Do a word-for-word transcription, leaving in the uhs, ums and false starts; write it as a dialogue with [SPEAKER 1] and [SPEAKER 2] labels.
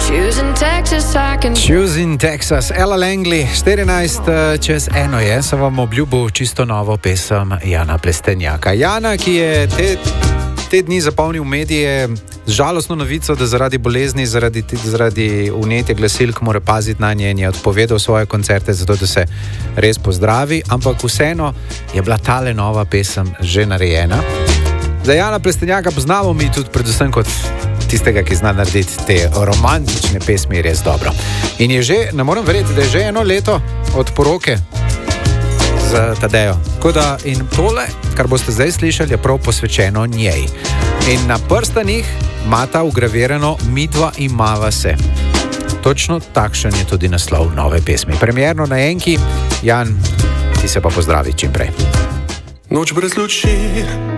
[SPEAKER 1] Choosing Texas, I can...
[SPEAKER 2] Choosing Texas, Ella Langley, štirinajst čez eno je, sem vam obljubil čisto novo pesem Jana Plestenjaka. Jana, ki je te, te dni zapolnil medije z žalostno novico, da zaradi bolezni, zaradi, zaradi vnetja glasilk mora paziti na nje in je odpovedal svoje koncerte, zato da se res pozdravi, ampak vseeno je bila tale nova pesem že narejena. Za Jana Plestenjaka poznamo mi tudi predvsem kot tistega, ki zna narediti te romantične pesmi res dobro. In je že, ne morem verjeti, da je že eno leto od poroke z Tadejo. Tako da in tole, kar boste zdaj slišali, je prav posvečeno njej. In na prstanih imata ugravirano Midva imava se. Točno takšen je tudi naslov nove pesmi. Premierno na Enki. Jan, ti se pa pozdravi čim prej.
[SPEAKER 3] Noč brez luči